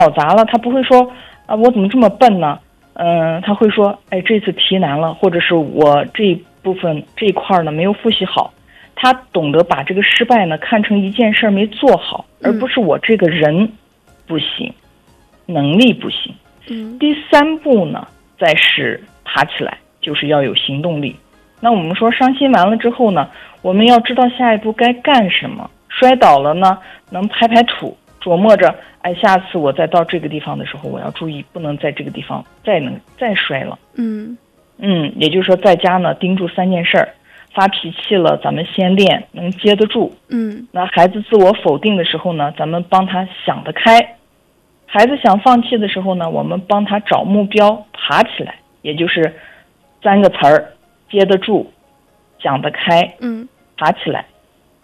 搞砸了，他不会说我怎么这么笨呢？他会说，这次题难了，或者是我这一部分这一块呢没有复习好。他懂得把这个失败呢看成一件事没做好，而不是我这个人不行，能力不行。第3步呢，再是爬起来，就是要有行动力。那我们说伤心完了之后呢，我们要知道下一步该干什么。摔倒了呢，能拍拍土，琢磨着，下次我再到这个地方的时候，我要注意，不能在这个地方再摔了。也就是说，在家呢盯住3件事儿。发脾气了，咱们先练能接得住。那孩子自我否定的时候呢，咱们帮他想得开。孩子想放弃的时候呢，我们帮他找目标，爬起来，也就是3个词儿：接得住，想得开，爬起来。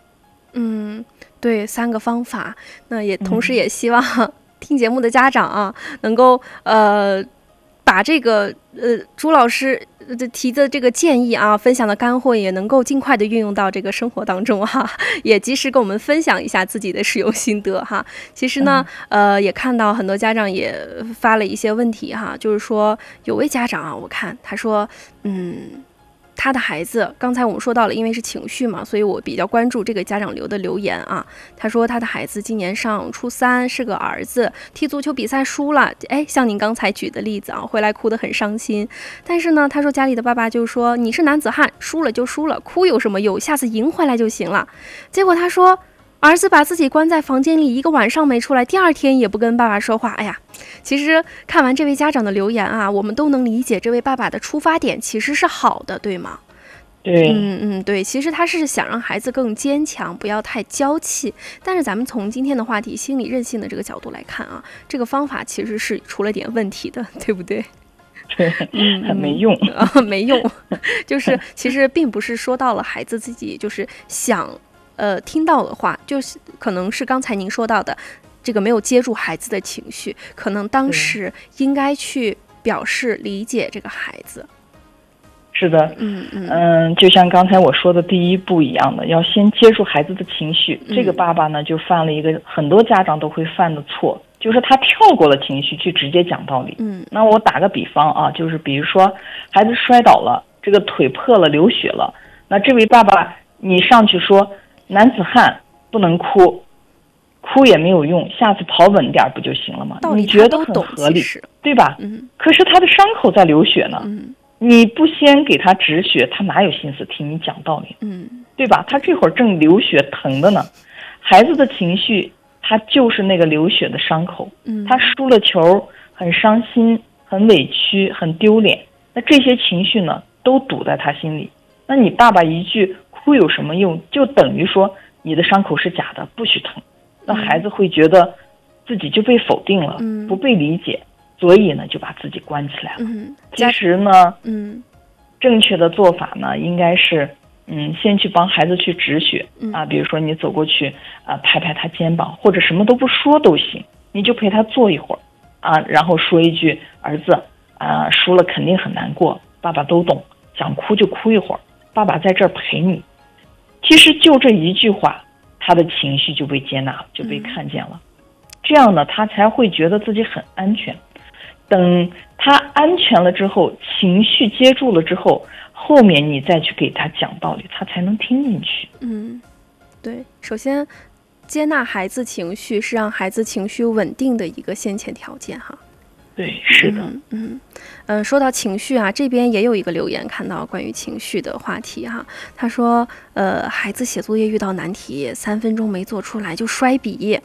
对，3个方法。那也同时也希望听节目的家长啊，能够把这个朱老师提的这个建议啊，分享的干货也能够尽快的运用到这个生活当中哈，也及时跟我们分享一下自己的使用心得哈。其实呢，也看到很多家长也发了一些问题哈，就是说有位家长啊，我看他说，他的孩子，刚才我们说到了，因为是情绪嘛，所以我比较关注这个家长留的留言啊。他说他的孩子今年上初3，是个儿子，踢足球比赛输了，像您刚才举的例子啊，回来哭得很伤心。但是呢，他说家里的爸爸就说你是男子汉，输了就输了，哭有什么用？下次赢回来就行了。结果他说，儿子把自己关在房间里1个晚上没出来，第2天也不跟爸爸说话。其实看完这位家长的留言啊，我们都能理解这位爸爸的出发点其实是好的，对吗？ 对， 对，其实他是想让孩子更坚强，不要太娇气。但是咱们从今天的话题心理韧性的这个角度来看啊，这个方法其实是出了点问题的，对不对？ 对，很没用没用。就是其实并不是说到了孩子自己就是想听到的话，就是可能是刚才您说到的这个没有接住孩子的情绪，可能当时应该去表示理解这个孩子。 是的，就像刚才我说的第1步一样的，要先接住孩子的情绪。这个爸爸呢，就犯了一个很多家长都会犯的错，就是他跳过了情绪去直接讲道理。那我打个比方啊，就是比如说孩子摔倒了，这个腿破了，流血了，那这位爸爸你上去说男子汉不能哭，哭也没有用，下次跑稳点不就行了吗？你觉得很合理，对吧？可是他的伤口在流血呢。你不先给他止血，他哪有心思听你讲道理？对吧？他这会儿正流血疼的呢。孩子的情绪，他就是那个流血的伤口。他输了球，很伤心，很委屈，很丢脸。那这些情绪呢，都堵在他心里。那你爸爸一句哭有什么用？就等于说你的伤口是假的，不许疼。那孩子会觉得自己就被否定了，不被理解。所以呢，就把自己关起来了。其实呢，正确的做法呢，应该是，先去帮孩子去止血啊。比如说你走过去拍拍他肩膀，或者什么都不说都行，你就陪他坐一会儿啊，然后说一句：“儿子输了肯定很难过，爸爸都懂，想哭就哭一会儿，爸爸在这儿陪你。”其实就这一句话，他的情绪就被接纳，就被看见了。这样呢，他才会觉得自己很安全。等他安全了之后，情绪接住了之后，后面你再去给他讲道理，他才能听进去。 对，首先接纳孩子情绪是让孩子情绪稳定的一个先前条件哈。 对，是的。 说到情绪啊，这边也有一个留言看到关于情绪的话题哈。他说，孩子写作业遇到难题，3分钟没做出来就摔笔。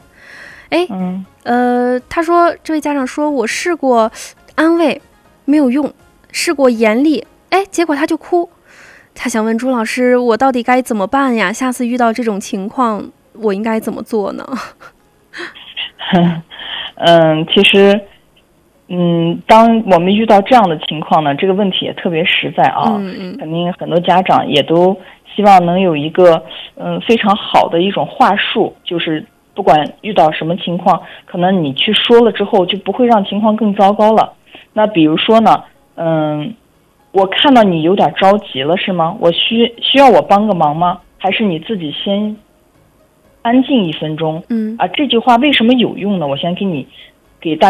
他说这位家长说，我试过安慰没有用，试过严厉，结果他就哭。他想问朱老师，我到底该怎么办呀？下次遇到这种情况，我应该怎么做呢？ 其实，当我们遇到这样的情况呢，这个问题也特别实在啊。肯定很多家长也都希望能有一个非常好的一种话术，就是不管遇到什么情况，可能你去说了之后就不会让情况更糟糕了。那比如说呢，我看到你有点着急了是吗？我需要我帮个忙吗？还是你自己先安静1分钟？这句话为什么有用呢？我先给大